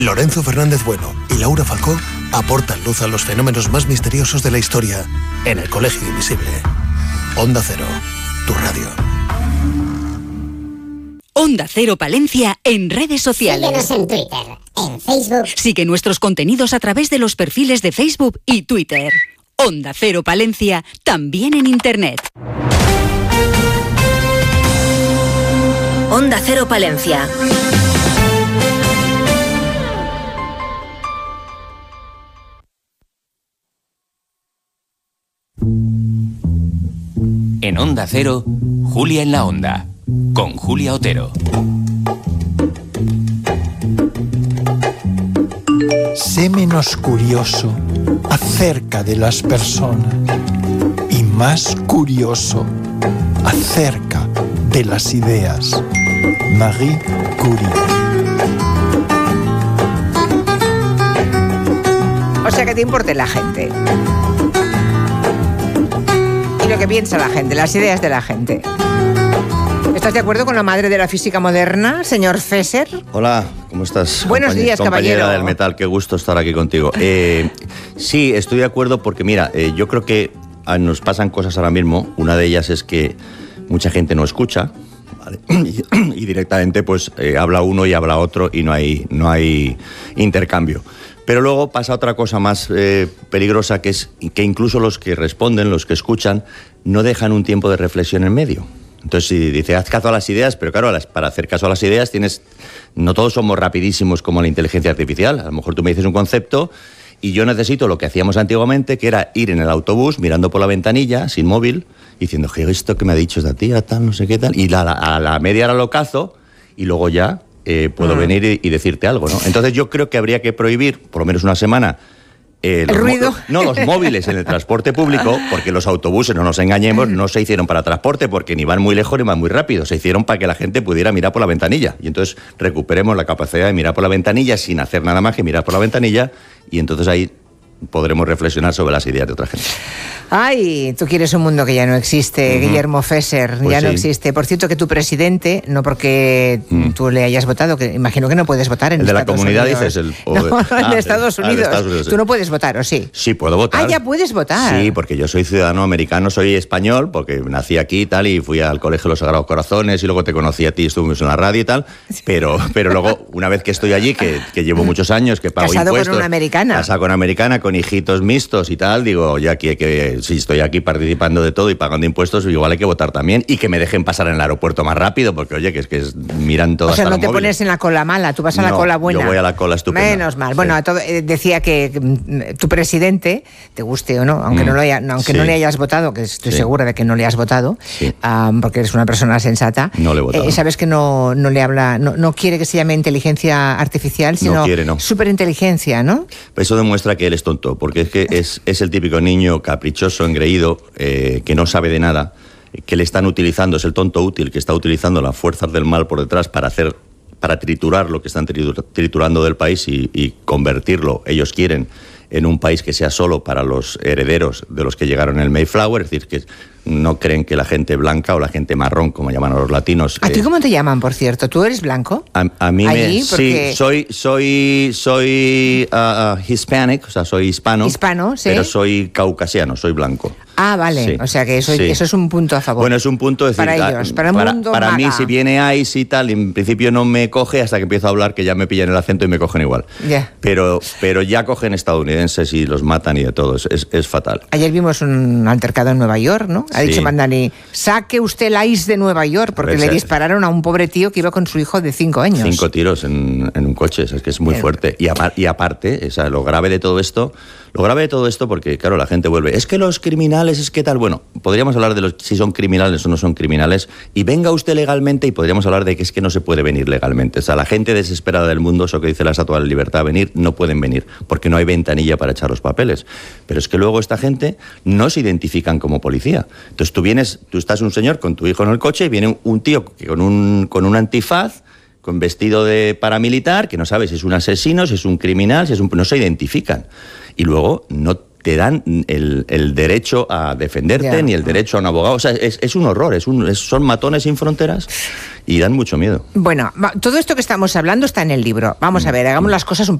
Lorenzo Fernández Bueno y Laura Falcó aportan luz a los fenómenos más misteriosos de la historia en El Colegio Invisible. Onda Cero, tu radio. Onda Cero Palencia en redes sociales. Síguenos en Twitter, en Facebook. Sigue nuestros contenidos a través de los perfiles de Facebook y Twitter. Onda Cero Palencia, también en Internet. Onda Cero Palencia. En Onda Cero, Julia en la Onda, con Julia Otero. Sé menos curioso acerca de las personas y más curioso acerca de las ideas. Marie Curie. O sea, que te importe la gente. Y lo que piensa la gente, las ideas de la gente. ¿Estás de acuerdo con la madre de la física moderna, señor Fesser? Hola, ¿cómo estás? Buenos días, compañera caballero. del metal, qué gusto estar aquí contigo. Sí, estoy de acuerdo porque, mira, yo creo que nos pasan cosas ahora mismo. Una de ellas es que mucha gente no escucha, ¿vale? Y directamente pues habla uno y habla otro y no hay intercambio. Pero luego pasa otra cosa más peligrosa, que es que incluso los que responden, los que escuchan, no dejan un tiempo de reflexión en medio. Entonces, si dice, haz caso a las ideas, pero claro, para hacer caso a las ideas no todos somos rapidísimos como la inteligencia artificial. A lo mejor tú me dices un concepto y yo necesito lo que hacíamos antiguamente, que era ir en el autobús mirando por la ventanilla, sin móvil, diciendo, ¿qué esto que me ha dicho esta tía, tal, no sé qué tal? Y a la media hora lo cazo y luego ya puedo venir y decirte algo, ¿no? Entonces yo creo que habría que prohibir, por lo menos una semana, el ruido. Los móviles en el transporte público, porque los autobuses, no nos engañemos, no se hicieron para transporte, porque ni van muy lejos ni van muy rápido. Se hicieron para que la gente pudiera mirar por la ventanilla. Y entonces recuperemos la capacidad de mirar por la ventanilla sin hacer nada más que mirar por la ventanilla, y entonces ahí podremos reflexionar sobre las ideas de otra gente. Ay, tú quieres un mundo que ya no existe, Guillermo Fesser, pues ya no sí. existe. Por cierto, que tu presidente, no porque tú le hayas votado, que imagino que no puedes votar en ¿El de la Estados comunidad Unidos. dices? En Estados Unidos. de Estados Unidos, sí. Tú no puedes votar, ¿o sí? Sí, puedo votar. Ah, ya puedes votar. Sí, porque yo soy ciudadano americano, soy español, porque nací aquí y tal, y fui al Colegio de los Sagrados Corazones, y luego te conocí a ti, estuvimos en la radio y tal, pero luego, una vez que estoy allí, que llevo muchos años, que pago Casado impuestos... con una americana. Casado con una americana, con hijitos mixtos y tal, digo, ya que si estoy aquí participando de todo y pagando impuestos, igual hay que votar también, y que me dejen pasar en el aeropuerto más rápido, porque oye, que miran todo. O sea, hasta no los te móviles. pones en la cola mala, tú vas a la No, cola buena. yo voy a la cola estupenda. Menos mal. Sí. Bueno, decía que tu presidente, te guste o no, aunque no le hayas votado, que estoy segura de que no le has votado, porque eres una persona sensata. No le he votado. Sabes que no le habla, no quiere que se llame inteligencia artificial, sino superinteligencia, ¿no? Eso demuestra que él es tonto, porque es que es el típico niño caprichoso, engreído, que no sabe de nada, que le están utilizando, es el tonto útil que está utilizando las fuerzas del mal por detrás para triturar lo que están triturando del país y convertirlo, ellos quieren, en un país que sea solo para los herederos de los que llegaron en el Mayflower, es decir, que no creen que la gente blanca o la gente marrón, como llaman a los latinos... ¿A ti cómo te llaman, por cierto? ¿Tú eres blanco? A mí allí, porque... Sí, soy hispanic, o sea, soy hispano. Hispano, sí. Pero soy caucasiano, soy blanco. Ah, vale. Sí. O sea que eso es un punto a favor. Bueno, es un punto de decir, para ellos, para el mundo para mí, maga. si viene ICE y tal, en principio no me coge hasta que empiezo a hablar, que ya me pillan el acento y me cogen igual. Yeah. Pero ya cogen estadounidenses y los matan y de todo. Es fatal. Ayer vimos un altercado en Nueva York, ¿no? Ha dicho Mandani, saque usted la ICE de Nueva York, porque le dispararon a un pobre tío que iba con su hijo de 5 años. 5 tiros en un coche, es que es muy fuerte. Y aparte, o sea, lo grave de todo esto, porque, claro, la gente vuelve, es que los criminales, es que tal, bueno, podríamos hablar de si son criminales o no son criminales, y venga usted legalmente, y podríamos hablar de que es que no se puede venir legalmente. O sea, la gente desesperada del mundo, eso que dice la Estatua de la Libertad, venir, no pueden venir, porque no hay ventanilla para echar los papeles. Pero es que luego esta gente no se identifican como policía. Entonces tú estás un señor con tu hijo en el coche, y viene un tío que con un antifaz, con vestido de paramilitar, que no sabes si es un asesino, si es un criminal, no se identifican. Y luego no te dan el derecho a defenderte, ni el derecho a un abogado. O sea, es un horror, son matones sin fronteras. y dan mucho miedo. Bueno, todo esto que estamos hablando está en el libro. Vamos a ver, hagamos las cosas un